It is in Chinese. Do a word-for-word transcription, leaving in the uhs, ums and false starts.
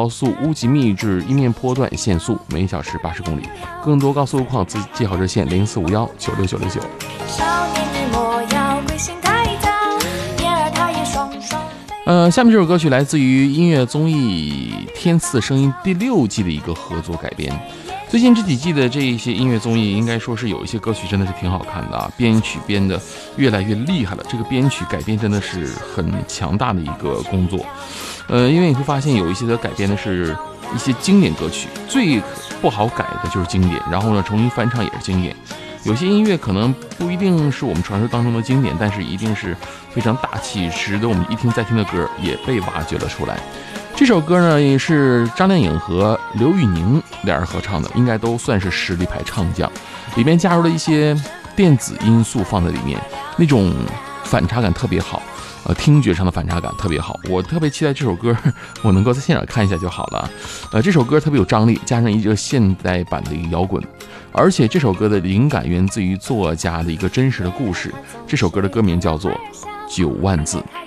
高速乌吉密至伊面坡段限速每小时八十公里，更多高速路况自记好热线零四五幺九六九六九。呃，下面这首歌曲来自于音乐综艺《天赐声音》第六季的一个合作改编。最近这几季的这一些音乐综艺，应该说是有一些歌曲真的是挺好看的啊，编曲编的越来越厉害了。这个编曲改编真的是很强大的一个工作。呃，因为你会发现有一些的改编的是一些经典歌曲，最不好改的就是经典，然后呢重新翻唱也是经典。有些音乐可能不一定是我们传说当中的经典，但是一定是非常大气，值得我们一听再听的歌也被挖掘了出来。这首歌呢也是张靓颖和刘宇宁两人合唱的，应该都算是实力派唱将，里面加入了一些电子因素放在里面，那种反差感特别好，呃，听觉上的反差感特别好。我特别期待这首歌我能够在现场看一下就好了。呃，这首歌特别有张力，加上一个现代版的一个摇滚，而且这首歌的灵感源自于作家的一个真实的故事。这首歌的歌名叫做《九万字》。